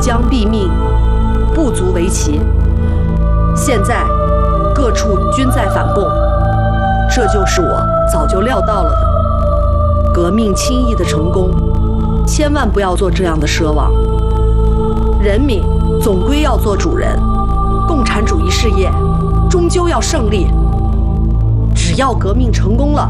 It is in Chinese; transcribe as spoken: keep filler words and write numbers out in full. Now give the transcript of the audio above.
将毙命，不足为奇。现在各处均在反共，这就是我早就料到了的。革命轻易的成功，千万不要做这样的奢望。人民总归要做主人，共产主义事业终究要胜利。只要革命成功了，